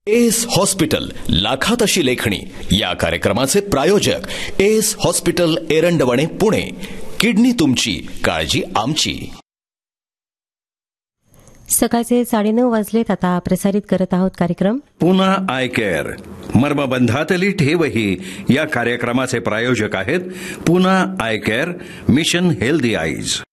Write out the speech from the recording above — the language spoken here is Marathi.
एस हॉस्पिटल लाखात अशी लेखणी या कार्यक्रमाचे प्रायोजक S hospital Erandwane Pune. Kidney तुमची, काळजी आमची. सकाळचे 9:30 वाजलेत. आता प्रसारित करत आहोत कार्यक्रम पुन्हा आय केअर मर्मबंधातली ठेवही या कार्यक्रमाचे प्रायोजक आहेत पुन्हा I care, mission healthy eyes.